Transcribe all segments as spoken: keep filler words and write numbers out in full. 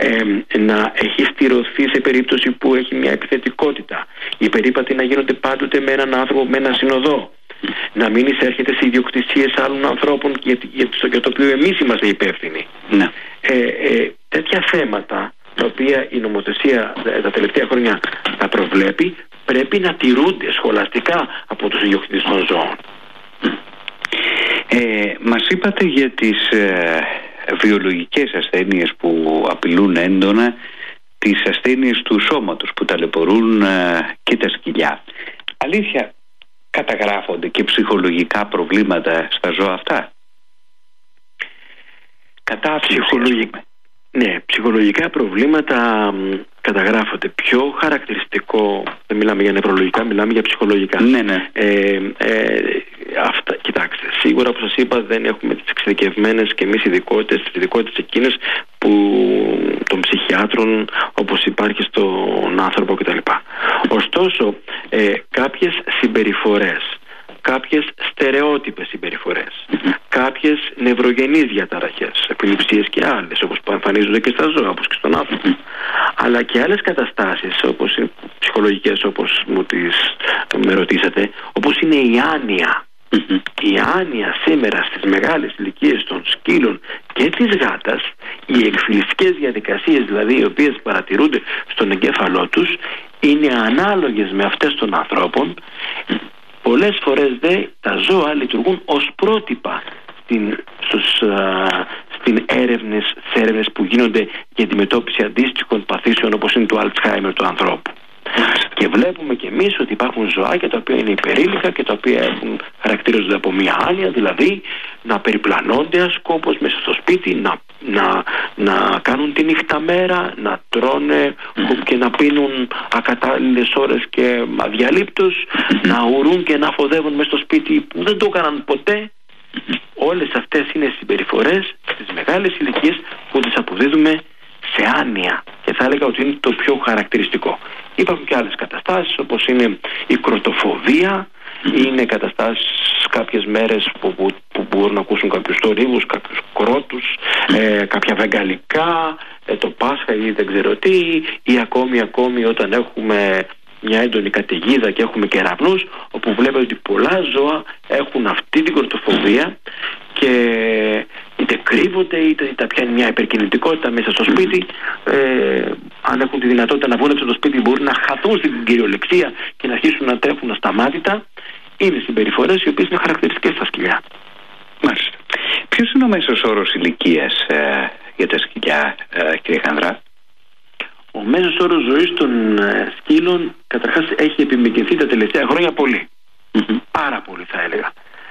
ε, να έχει στηρωθεί σε περίπτωση που έχει μια επιθετικότητα, οι περίπατοι να γίνονται πάντοτε με έναν άνθρωπο, με ένα συνοδό, να μην εισέρχεται σε ιδιοκτησίες άλλων ανθρώπων για, για, για το οποίο εμείς είμαστε υπεύθυνοι. Ναι. Ε, ε, τέτοια θέματα, τα οποία η νομοθεσία τα τελευταία χρόνια τα προβλέπει, πρέπει να τηρούνται σχολαστικά από τους ιδιοκτήτες των ζώων. Ε, μας είπατε για τις ε, βιολογικές ασθένειες που απειλούν έντονα, τις ασθένειες του σώματος που ταλαιπωρούν ε, και τα σκυλιά. Αλήθεια, καταγράφονται και ψυχολογικά προβλήματα στα ζώα αυτά? Κατά ψυχολογικά, ναι, ψυχολογικά προβλήματα μ, καταγράφονται. Πιο χαρακτηριστικό, δεν μιλάμε για νευρολογικά, μιλάμε για ψυχολογικά. Ναι, ναι. Ε, ε, αυτά, κοιτάξτε, σίγουρα όπως σας είπα δεν έχουμε τις εξειδικευμένες και εμείς ειδικότητες, τις ειδικότητες εκείνες που, των ψυχιάτρων, όπως υπάρχει στον άνθρωπο κτλ. Ωστόσο, ε, κάποιες συμπεριφορές, κάποιες στερεότυπες συμπεριφορές, mm-hmm. κάποιες νευρογενείς διαταραχές, επιληψίες και άλλες, όπως που εμφανίζονται και στα ζώα, όπως και στον άνθρωπο, mm-hmm. αλλά και άλλες καταστάσεις, όπως οι ψυχολογικές, όπως μου τις με ρωτήσατε, όπως είναι η άνοια. Mm-hmm. Η άνοια σήμερα στις μεγάλες ηλικίες των σκύλων και της γάτας, οι εκφυλιστικές διαδικασίες δηλαδή οι οποίες παρατηρούνται στον εγκέφαλό τους, είναι ανάλογες με αυτές των ανθρώπων. Πολλές φορές δε τα ζώα λειτουργούν ως πρότυπα στην, στους, α, στην έρευνες, στις έρευνες που γίνονται για αντιμετώπιση αντίστοιχων παθήσεων όπως είναι του Αλτσχάιμερ του ανθρώπου. Και βλέπουμε και εμείς ότι υπάρχουν ζωάκια τα οποία είναι υπερήλικα και τα οποία έχουν, χαρακτηρίζονται από μια άνοια, δηλαδή να περιπλανώνται ασκόπως μέσα στο σπίτι, να, να, να κάνουν τη νύχτα μέρα, να τρώνε mm-hmm. και να πίνουν ακατάλληλες ώρες και αδιαλείπτως, mm-hmm. να ουρούν και να φοδεύουν μέσα στο σπίτι που δεν το έκαναν ποτέ. Mm-hmm. Όλες αυτές είναι συμπεριφορές στις μεγάλες ηλικίες που τις αποδίδουμε σε άνοια και θα έλεγα ότι είναι το πιο χαρακτηριστικό. Υπάρχουν και άλλες καταστάσεις όπως είναι η κροτοφοβία, είναι καταστάσεις κάποιες μέρες που, που, που μπορούν να ακούσουν κάποιους θορύβους, κάποιους κρότους, ε, κάποια βεγγαλικά, ε, το Πάσχα ή δεν ξέρω τι, ή ακόμη ακόμη όταν έχουμε μια έντονη καταιγίδα και έχουμε κεραυνούς, όπου βλέπετε ότι πολλά ζώα έχουν αυτή την κροτοφοβία και είτε κρύβονται είτε τα πιάνει μια υπερκινητικότητα μέσα στο σπίτι. Ε, αν έχουν τη δυνατότητα να βγουν από το σπίτι μπορούν να χαθούν στην κυριολεξία και να αρχίσουν να τρέχουν ασταμάτητα. Είναι συμπεριφορές οι οποίες είναι χαρακτηριστικές στα σκυλιά. Μάλιστα. Ποιος είναι ο μέσος όρος ηλικίας ε, για τα σκυλιά, ε, κύριε Χανδρά? Ο μέσος όρος ζωής των ε, σκύλων καταρχάς έχει επιμηκυνθεί τα τελευταία χρόνια πολύ. Mm-hmm. Πάρα πολύ θα έλεγα.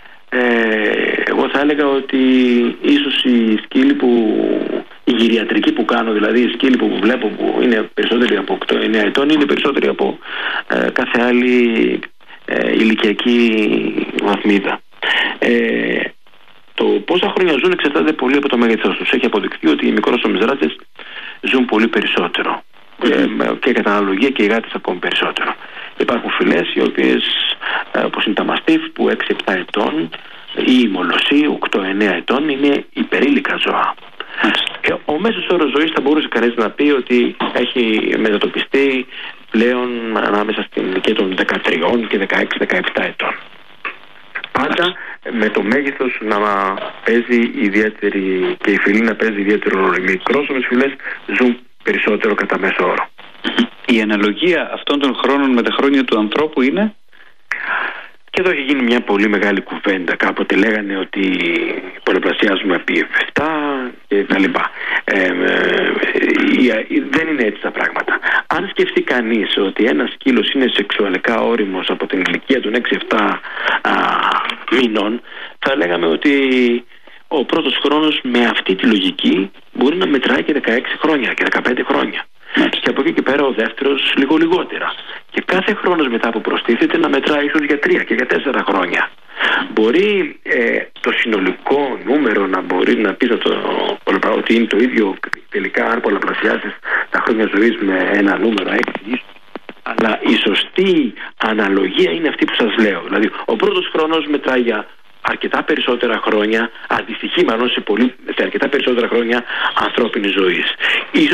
Ε, εγώ θα έλεγα ότι ίσως οι σκύλοι που, η γυριατρική που κάνω, δηλαδή οι σκύλοι που βλέπω που είναι περισσότεροι από οκτώ εννέα ετών, είναι περισσότεροι από ε, κάθε άλλη ε, ηλικιακή βαθμίδα. Ε, το πόσα χρόνια ζουν εξαρτάται πολύ από το μέγεθός τους. Έχει αποδειχθεί ότι οι μικρόσωμες ράτσες ζουν πολύ περισσότερο. Mm-hmm. Και κατά αναλογία και οι γάτες ακόμη περισσότερο. Υπάρχουν φυλές οι οποίες όπως είναι τα μαστίφ που έξι επτά ετών ή η μολοσσή οκτώ εννέα ετών είναι υπερήλικα ζώα. Mm-hmm. Ο μέσος όρος ζωής θα μπορούσε κανείς να πει ότι έχει μετατοπιστεί πλέον ανάμεσα στην ηλικία των δεκατρία και δεκαέξι δεκαεπτά ετών. Πάντα με το μέγεθος να παίζει ιδιαίτερη και η φυλή να παίζει ιδιαίτερο ρόλο. Οι μικρόσωμες φυλές ζουν περισσότερο κατά μέσο όρο. Η αναλογία αυτών των χρόνων με τα χρόνια του ανθρώπου είναι? Και εδώ έχει γίνει μια πολύ μεγάλη κουβέντα. Κάποτε λέγανε ότι πολλαπλασιάζουμε επί επτά και τα λοιπά. Ε, ε, ε, δεν είναι έτσι τα πράγματα. Αν σκεφτεί κανείς ότι ένας σκύλος είναι σεξουαλικά όριμος από την ηλικία των έξι επτά μήνων, θα λέγαμε ότι ο πρώτος χρόνος με αυτή τη λογική μπορεί να μετράει και δεκαέξι χρόνια και δεκαπέντε χρόνια. Mm. Και από εκεί και πέρα ο δεύτερος λίγο λιγότερα. Και κάθε χρόνος μετά που προστίθεται να μετράει ίσως για τρία και για τέσσερα χρόνια. Μπορεί ε, το συνολικό νούμερο να μπορεί να πει το, ότι είναι το ίδιο τελικά αν πολλαπλασιάσεις τα χρόνια ζωής με ένα νούμερο έξι. Αλλά η σωστή αναλογία είναι αυτή που σας λέω. Δηλαδή ο πρώτος χρόνος μετράει για αρκετά περισσότερα χρόνια, αντιστοιχεί μάλλον σε, πολύ, σε αρκετά περισσότερα χρόνια ανθρώπινης ζωής.